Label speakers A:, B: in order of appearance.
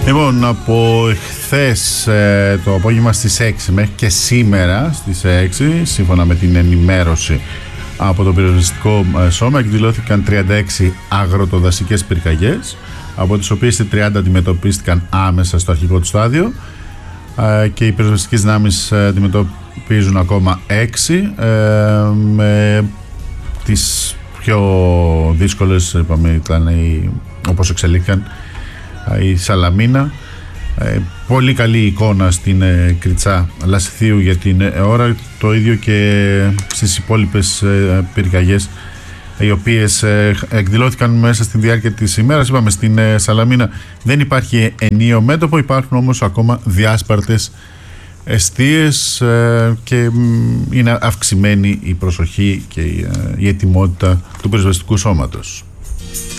A: Λοιπόν, από χθες το απόγευμα στις 6 μέχρι και σήμερα στις 6, σύμφωνα με την ενημέρωση από το πυροσβεστικό σώμα, εκδηλώθηκαν 36 αγροτοδασικές πυρκαγιές, από τις οποίες οι 30 αντιμετωπίστηκαν άμεσα στο αρχικό του στάδιο και οι πυροσβεστικές δυνάμεις αντιμετωπίζουν ακόμα 6, με τις πιο δύσκολες, είπαμε, ήταν όπως εξελίχθηκαν η Σαλαμίνα. Πολύ καλή εικόνα στην Κριτσά Λασιθίου για την ώρα, το ίδιο και στις υπόλοιπες πυρκαγιές οι οποίες εκδηλώθηκαν μέσα στη διάρκεια της ημέρας. Είπαμε, στην Σαλαμίνα δεν υπάρχει ενιαίο μέτωπο, υπάρχουν όμως ακόμα διάσπαρτες εστίες και είναι αυξημένη η προσοχή και η ετοιμότητα του πυροσβεστικού σώματος.